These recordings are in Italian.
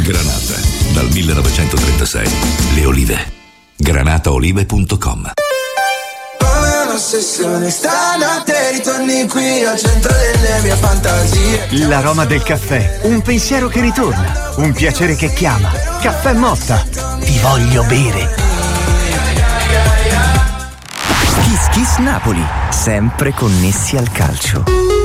Granata, dal 1936. Le olive. granataolive.com. Ossessione, stanotte ritorni qui al centro delle mie fantasie. L'aroma del caffè, un pensiero che ritorna, un piacere che chiama. Caffè Motta, ti voglio bere. Kiss Kiss Napoli, sempre connessi al calcio.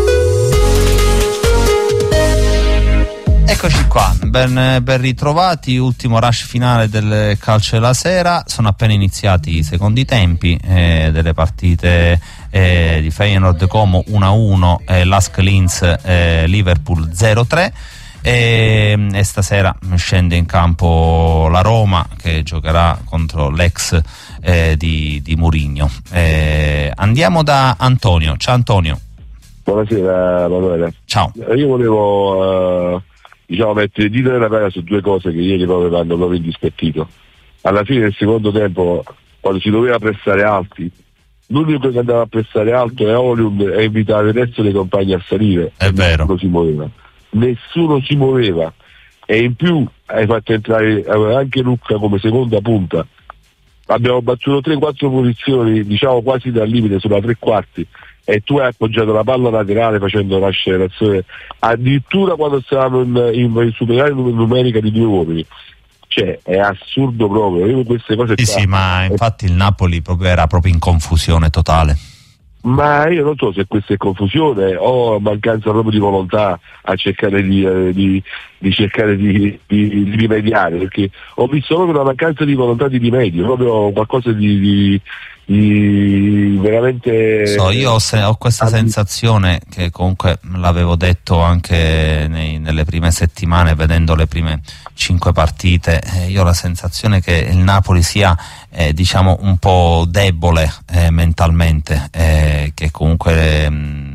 Eccoci qua, ben ritrovati, ultimo rush finale del calcio della sera. Sono appena iniziati i secondi tempi delle partite di Feyenoord Como 1-1 e Lask Linz Liverpool 0-3 e stasera scende in campo la Roma, che giocherà contro l'ex di Mourinho. Andiamo da Antonio. Ciao Antonio. Buonasera Manuele. Ciao. Io volevo mettere dito nella piaga su due cose che ieri proprio mi hanno proprio indispettito. Alla fine del secondo tempo, quando si doveva pressare alti, l'unico che andava a pressare alto è Olium e invitare il resto dei compagni a salire. È vero. Nessuno si muoveva, e in più hai fatto entrare anche Lucca come seconda punta. Abbiamo battuto 3-4 posizioni, diciamo quasi dal limite, sulla tre quarti, e tu hai appoggiato la palla laterale facendo l'accelerazione addirittura quando stavamo in superare numerica di 2 uomini. Cioè è assurdo proprio. Io queste cose sì, ma infatti il Napoli era proprio in confusione totale. Ma io non so se questa è confusione o mancanza proprio di volontà a cercare di rimediare, perché ho visto proprio una mancanza di volontà di rimedio, proprio qualcosa di veramente. Io ho questa sensazione, che comunque l'avevo detto anche nelle prime settimane, vedendo le prime 5 partite, io ho la sensazione che il Napoli sia diciamo un po' debole mentalmente, che comunque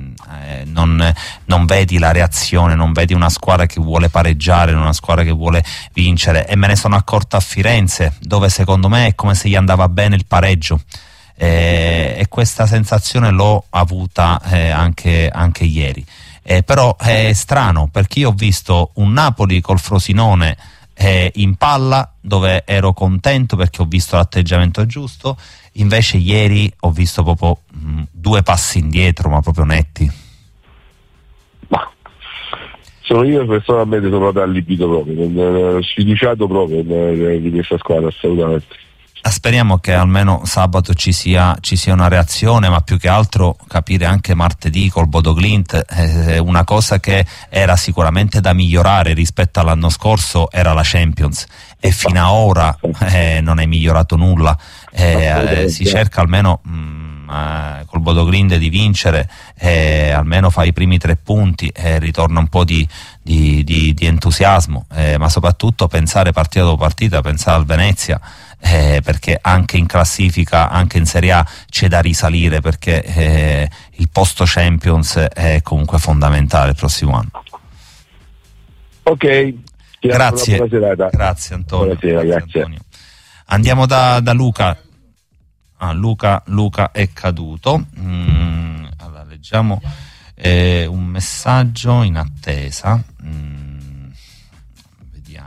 non vedi la reazione, non vedi una squadra che vuole pareggiare, una squadra che vuole vincere, e me ne sono accorto a Firenze, dove secondo me è come se gli andava bene il pareggio. E questa sensazione l'ho avuta anche ieri, però è strano, perché io ho visto un Napoli col Frosinone in palla, dove ero contento perché ho visto l'atteggiamento giusto. Invece ieri ho visto proprio 2 passi indietro, ma proprio netti. Io personalmente sono andato allibito proprio, sfiduciato proprio di questa squadra, assolutamente. Speriamo che almeno sabato ci sia una reazione, ma più che altro capire anche martedì col Bodo Glimt. Una cosa che era sicuramente da migliorare rispetto all'anno scorso era la Champions, e fino a ora non è migliorato nulla. Si cerca almeno col Bodo Glimt di vincere, almeno fa i primi 3 punti, ritorna un po' di entusiasmo, ma soprattutto pensare partita dopo partita, pensare al Venezia, perché anche in classifica, anche in Serie A c'è da risalire, perché il posto Champions è comunque fondamentale il prossimo anno. Ok, grazie Antonio. Buonasera, grazie. Antonio. Andiamo da Luca. Luca è caduto. Allora, leggiamo un messaggio in attesa. Vediamo.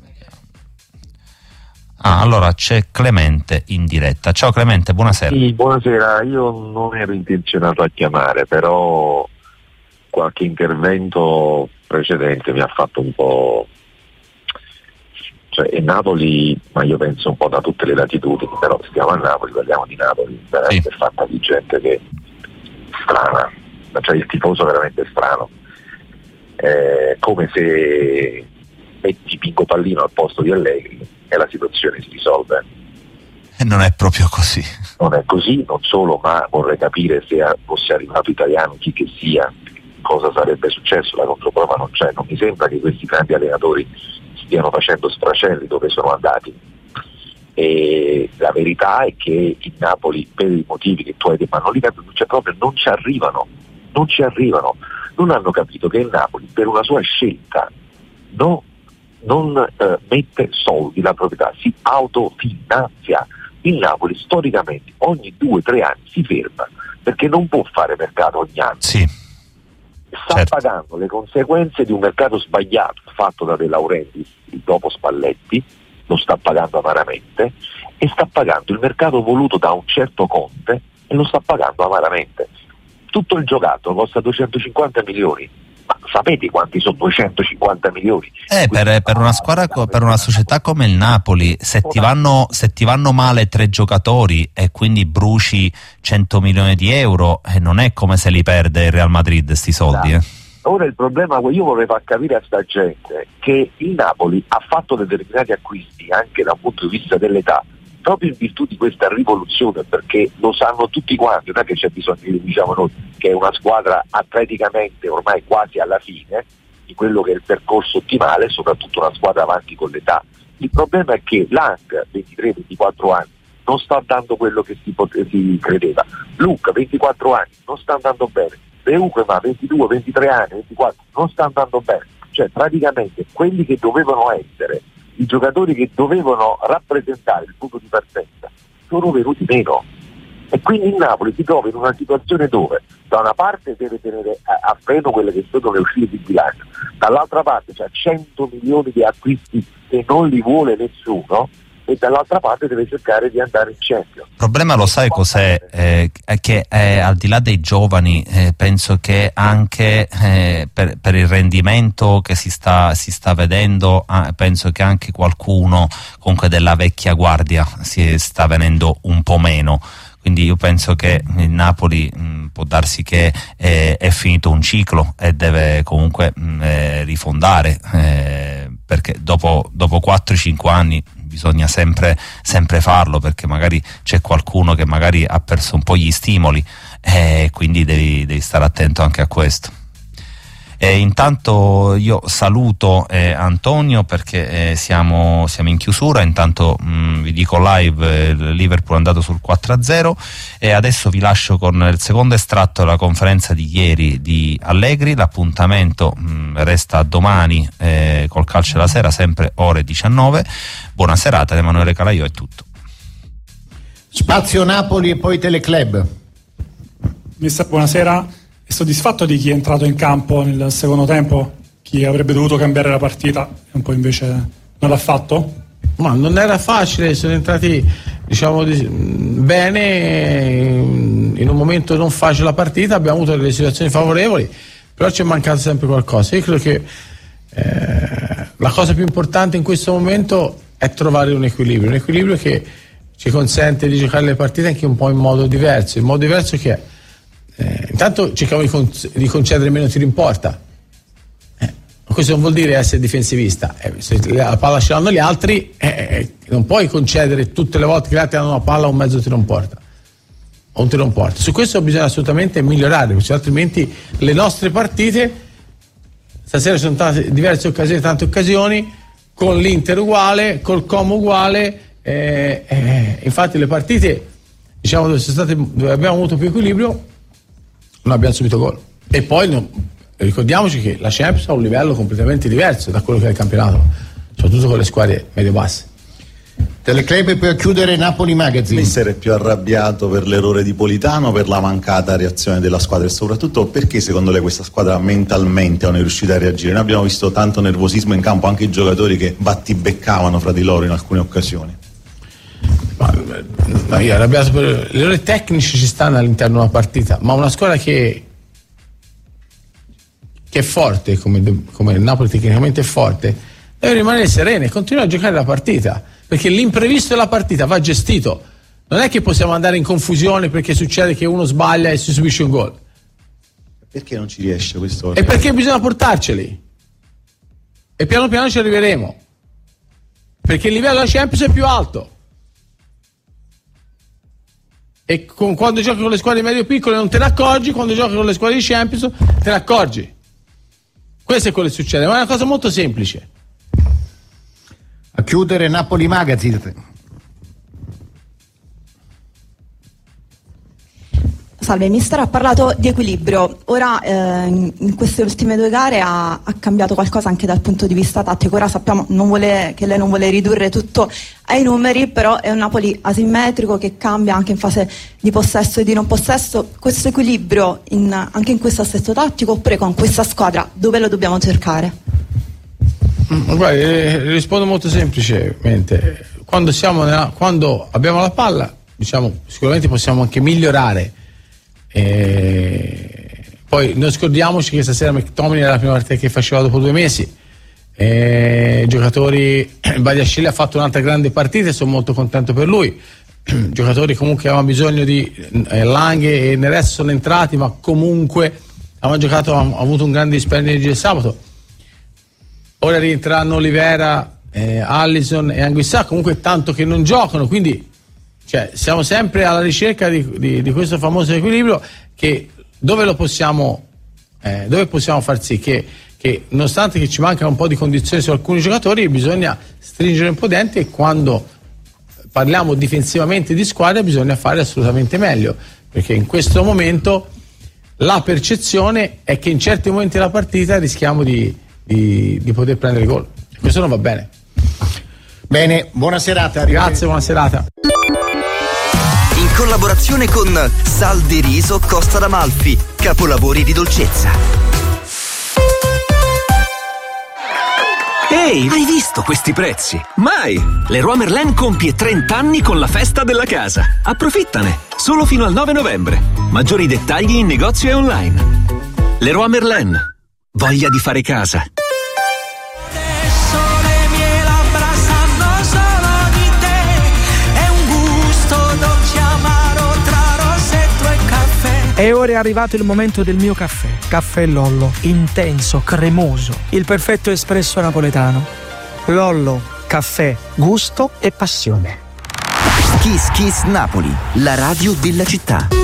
Allora c'è Clemente in diretta. Ciao Clemente, buonasera. Sì, buonasera. Io non ero intenzionato a chiamare, però qualche intervento precedente mi ha fatto un po'. Cioè è Napoli, ma io penso un po' da tutte le latitudini, però stiamo a Napoli, parliamo di Napoli, veramente fatta di gente che strana, cioè il tifoso veramente strano, come se metti Pinco Pallino al posto di Allegri e la situazione si risolve. E non è proprio così. Non è così, non solo, ma vorrei capire se fosse arrivato Italiano, chi che sia, cosa sarebbe successo. La controprova non c'è, non mi sembra che questi grandi allenatori stiano facendo sfracelli dove sono andati, e la verità è che il Napoli, per i motivi che tu hai detto, ma non li capisco, cioè proprio non ci arrivano, non hanno capito che il Napoli, per una sua scelta, non mette soldi, la proprietà si autofinanzia. Il Napoli storicamente ogni 2 o 3 anni si ferma, perché non può fare mercato ogni anno. Sì. sta pagando le conseguenze di un mercato sbagliato fatto da De Laurentiis dopo Spalletti, lo sta pagando amaramente, e sta pagando il mercato voluto da un certo Conte e lo sta pagando amaramente. Tutto il giocattolo costa 250 milioni, ma sapete quanti sono 250 milioni? Per una squadra, per una società come il Napoli, se ti vanno male 3 giocatori e quindi bruci 100 milioni di euro, non è come se li perde il Real Madrid sti soldi. Ora il problema, io vorrei far capire a sta gente che il Napoli ha fatto determinati acquisti anche dal punto di vista dell'età, proprio in virtù di questa rivoluzione, perché lo sanno tutti quanti, non è che c'è bisogno di diciamo noi, che è una squadra atleticamente ormai quasi alla fine di quello che è il percorso ottimale, soprattutto una squadra avanti con l'età. Il problema è che Lang, 23-24 anni, non sta dando quello che si credeva. Luca, 24 anni, non sta andando bene. Beukema, 22, 23 anni, 24, non sta andando bene. Cioè praticamente quelli che dovevano essere i giocatori che dovevano rappresentare il punto di partenza sono venuti meno, e quindi il Napoli si trova in una situazione dove da una parte deve tenere a freno quelle che sono le uscite di bilancio, dall'altra parte c'ha 100 milioni di acquisti che non li vuole nessuno, e dall'altra parte deve cercare di andare in Champions. Il problema, lo sai cos'è? È che al di là dei giovani, penso che anche per il rendimento che si sta vedendo, penso che anche qualcuno comunque della vecchia guardia si sta venendo un po' meno. Quindi io penso che il Napoli può darsi che è finito un ciclo e deve comunque rifondare, perché dopo 4-5 anni bisogna sempre farlo, perché magari c'è qualcuno che magari ha perso un po' gli stimoli, e quindi devi stare attento anche a questo. Intanto io saluto Antonio, perché siamo in chiusura. Intanto vi dico live, il Liverpool è andato sul 4-0, e adesso vi lascio con il secondo estratto della conferenza di ieri di Allegri. L'appuntamento resta domani col Calcio della Sera, sempre ore 19. Buona serata, Emanuele Calaiò, è tutto. Spazio Napoli e poi Teleclub. Mister, buonasera. È soddisfatto di chi è entrato in campo nel secondo tempo? Chi avrebbe dovuto cambiare la partita e un po' invece non l'ha fatto? Ma non era facile, sono entrati bene in un momento non facile la partita, abbiamo avuto delle situazioni favorevoli, però ci è mancato sempre qualcosa. Io credo che la cosa più importante in questo momento è trovare un equilibrio che ci consente di giocare le partite anche un po' in modo diverso. Il modo diverso che è intanto cerchiamo di concedere meno tiri in porta. Questo non vuol dire essere difensivista. Se la palla ce l'hanno gli altri, non puoi concedere tutte le volte che gli altri hanno una palla un mezzo tiro in porta o un tiro in porta. Su questo bisogna assolutamente migliorare, perché altrimenti le nostre partite stasera sono state diverse occasioni, tante occasioni, con l'Inter uguale, col Como uguale. Infatti le partite dove abbiamo avuto più equilibrio non abbiamo subito gol. E poi ricordiamoci che la Champions ha un livello completamente diverso da quello che è il campionato, soprattutto con le squadre medio-basse. Teleclub per chiudere Napoli Magazine. Mister è più arrabbiato per l'errore di Politano, per la mancata reazione della squadra, e soprattutto perché secondo lei questa squadra mentalmente non è riuscita a reagire? Noi abbiamo visto tanto nervosismo in campo, anche i giocatori che battibeccavano fra di loro in alcune occasioni. Io arrabbiato per gli errori tecnici, ci stanno all'interno di una partita, ma una squadra che è forte, come il Napoli tecnicamente è forte, deve rimanere serena e continuare a giocare la partita, perché l'imprevisto della partita va gestito. Non è che possiamo andare in confusione perché succede che uno sbaglia e si subisce un gol. Perché non ci riesce questo? E perché bisogna portarceli, e piano piano ci arriveremo, perché il livello della Champions è più alto. E quando giochi con le squadre medio piccole non te ne accorgi, quando giochi con le squadre di Champions te ne accorgi. Questo è quello che succede, ma è una cosa molto semplice. A chiudere Napoli Magazine. salve, mister ha parlato di equilibrio. Ora in queste ultime 2 gare ha cambiato qualcosa anche dal punto di vista tattico. Ora sappiamo che lei non vuole ridurre tutto ai numeri, però è un Napoli asimmetrico che cambia anche in fase di possesso e di non possesso. Questo equilibrio anche in questo assetto tattico, oppure con questa squadra dove lo dobbiamo cercare? Guarda, rispondo molto semplicemente. Quando abbiamo la palla, diciamo, sicuramente possiamo anche migliorare. Poi non scordiamoci che stasera McTominay era la prima partita che faceva dopo 2 mesi. Giocatori, Badiashile ha fatto un'altra grande partita e sono molto contento per lui. Giocatori comunque avevano bisogno di Langhe e nel resto sono entrati, ma comunque hanno avuto un grande dispendio di sabato. Ora rientreranno Olivera, Allison e Anguissà, comunque tanto che non giocano, quindi siamo sempre alla ricerca di questo famoso equilibrio, che dove possiamo far sì che nonostante che ci mancano un po' di condizioni su alcuni giocatori, bisogna stringere un po' denti, e quando parliamo difensivamente di squadra bisogna fare assolutamente meglio, perché in questo momento la percezione è che in certi momenti della partita rischiamo di poter prendere gol, e questo non va bene. Bene, buona serata. Grazie, buona serata. In collaborazione con Sal di Riso Costa d'Amalfi, capolavori di dolcezza. Ehi, hai visto questi prezzi? Mai! Leroy Merlin compie 30 anni con la festa della casa. Approfittane! Solo fino al 9 novembre. Maggiori dettagli in negozio e online. Leroy Merlin. Voglia di fare casa. E ora è arrivato il momento del mio caffè. Caffè Lollo, intenso, cremoso, il perfetto espresso napoletano. Lollo, caffè, gusto e passione. Kiss Kiss Napoli, la radio della città.